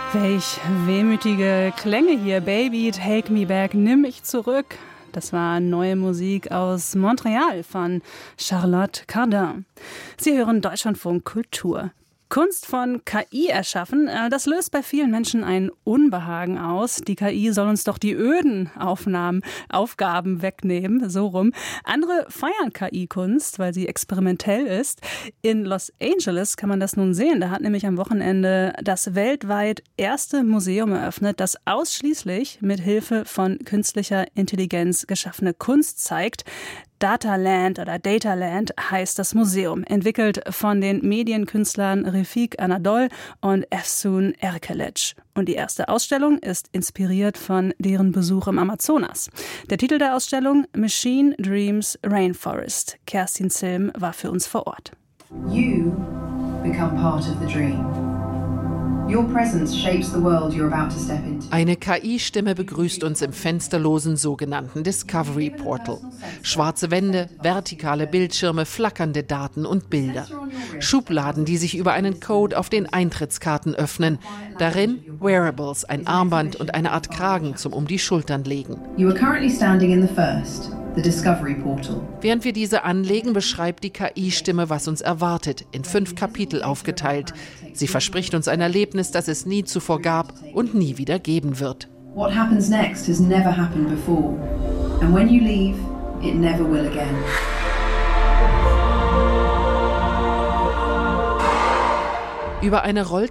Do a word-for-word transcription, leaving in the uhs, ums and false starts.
Welch wehmütige Klänge hier. Baby, take me back, nimm mich zurück. Das war neue Musik aus Montreal von Charlotte Cardin. Sie hören Deutschlandfunk Kultur. Kunst von K I erschaffen, das löst bei vielen Menschen ein Unbehagen aus. Die K I soll uns doch die öden Aufnahmen, Aufgaben wegnehmen, so rum. Andere feiern K I-Kunst, weil sie experimentell ist. In Los Angeles kann man das nun sehen. Da hat nämlich am Wochenende das weltweit erste Museum eröffnet, das ausschließlich mit Hilfe von künstlicher Intelligenz geschaffene Kunst zeigt. Dataland oder Dataland heißt das Museum, entwickelt von den Medienkünstlern Refik Anadol und Efsun Erkelic. Und die erste Ausstellung ist inspiriert von deren Besuch im Amazonas. Der Titel der Ausstellung Machine Dreams Rainforest. Kerstin Zilm war für uns vor Ort. You become part of the dream. Your presence shapes the world you're about to step into. Eine K I-Stimme begrüßt uns im fensterlosen sogenannten Discovery Portal. Schwarze Wände, vertikale Bildschirme, flackernde Daten und Bilder. Schubladen, die sich über einen Code auf den Eintrittskarten öffnen. Darin Wearables, ein Armband und eine Art Kragen zum um die Schultern legen. You are currently standing in the first, the Discovery Portal. Während wir diese anlegen, beschreibt die K I-Stimme, was uns erwartet, in fünf Kapitel aufgeteilt. Sie verspricht uns ein Erlebnis, das es nie zuvor gab und nie wieder geben wird. What happens next has never happened before. And when you leave, it never will again. Über eine